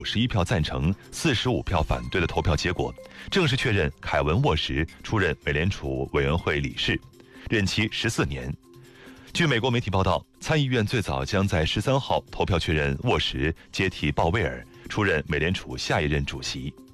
51票赞成、45票反对的投票结果，正式确认凯文·沃什出任美联储委员会理事，任期14年。据美国媒体报道，参议院最早将在13号投票确认沃什接替鲍威尔出任美联储下一任主席。